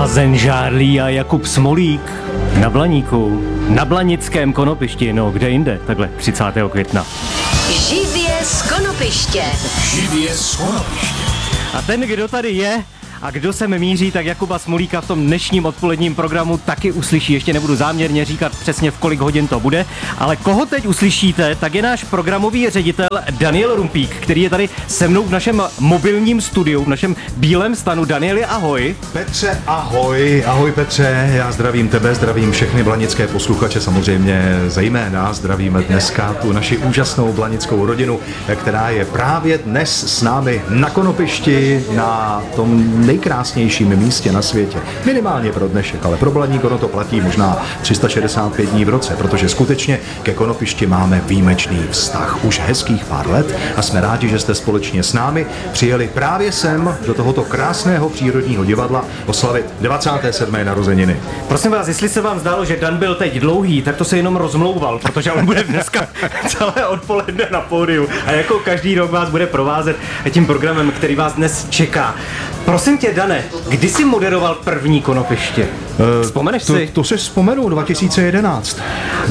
Blázen Žárlí a Jakub Smolík na Blaníku, na Blanickém konopišti, no kde jinde, takhle 30. května. Živě z konopiště. Živě z konopiště. A ten, kdo tady je a kdo sem míří, tak Jakuba Smolíka v tom dnešním odpoledním programu taky uslyší. Ještě nebudu záměrně říkat přesně, v kolik hodin to bude, ale koho teď uslyšíte, tak je náš programový ředitel Daniel Rumpík, který je tady se mnou v našem mobilním studiu, v našem bílém stanu. Danieli, ahoj. Petře, ahoj. Ahoj Petře, já zdravím tebe, zdravím všechny blanické posluchače, samozřejmě zejména zdravíme dneska tu naši úžasnou blanickou rodinu, která je právě dnes s námi na konopišti, na tom nejkrásnějším místě na světě. Minimálně pro dnešek, ale pro Blaník ono to platí možná 365 dní v roce, protože skutečně ke konopišti máme výjimečný vztah už hezkých pár let a jsme rádi, že jste společně s námi přijeli právě sem do tohoto krásného přírodního divadla oslavit 27. narozeniny. Prosím vás, jestli se vám zdálo, že Dan byl teď dlouhý, tak to se jenom rozmlouval, protože on bude dneska celé odpoledne na pódiu a jako každý rok vás bude provázet tím programem, který vás dnes čeká. Prosím tě, Dane, kdy jsi moderoval první konopiště? Vzpomeneš si? To si vzpomenu, 2011.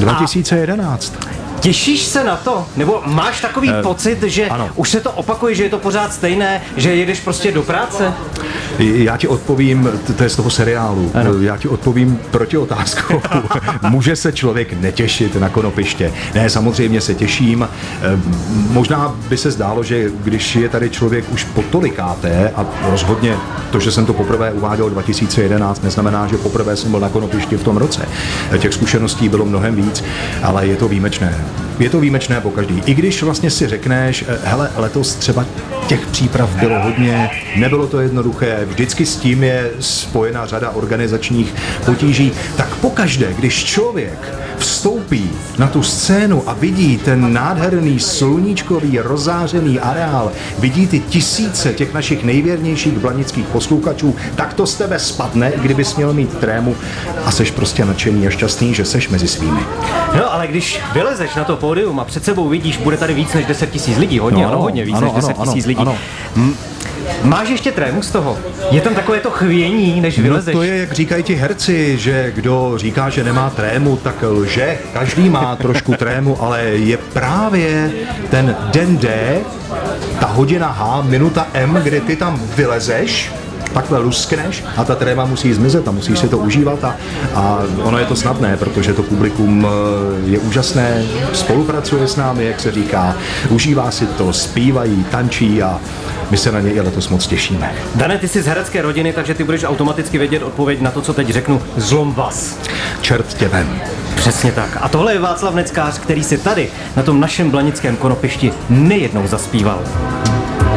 2011. Těšíš se na to? Nebo máš takový pocit, že ano. Už se to opakuje, že je to pořád stejné, že jedeš prostě do práce? Já ti odpovím, to je z toho seriálu, ano. Já ti odpovím proti otázkou. Může se člověk netěšit na konopiště? Ne, samozřejmě se těším. Možná by se zdálo, že když je tady člověk už po tolikáté, a rozhodně to, že jsem to poprvé uváděl 2011, neznamená, že poprvé jsem byl na konopišti v tom roce. Těch zkušeností bylo mnohem víc, ale je to výjimečné. Je to výjimečné po každý. I když vlastně si řekneš, hele, letos třeba těch příprav bylo hodně, nebylo to jednoduché, vždycky s tím je spojena řada organizačních potíží, tak pokaždé, když člověk vstoupí na tu scénu a vidí ten nádherný sluníčkový rozářený areál, vidí ty tisíce těch našich nejvěrnějších blanických posluchačů, tak to z tebe spadne, i kdybys měl mít trému a seš prostě nadšený a šťastný, že seš mezi svými. No, ale když vylezeš na to pódium a před sebou vidíš, bude tady víc než 10 000 lidí, hodně víc než 10 000 lidí. Ano. Máš ještě trému z toho? Je tam takové to chvění, než vylezeš? No to je, jak říkají ti herci, že kdo říká, že nemá trému, tak lže. Každý má trošku trému, ale je právě ten den D, ta hodina H, minuta M, kdy ty tam vylezeš, takhle luskneš a ta tréma musí zmizet a musíš si to užívat a ono je to snadné, protože to publikum je úžasné, spolupracuje s námi, jak se říká, užívá si to, zpívají, tančí a my se na něj i letos moc těšíme. Dane, ty jsi z herecké rodiny, takže ty budeš automaticky vědět odpověď na to, co teď řeknu. Zlom vás. Čert tě vem. Přesně tak. A tohle je Václav Neckář, který si tady na tom našem blanickém konopišti nejednou zaspíval.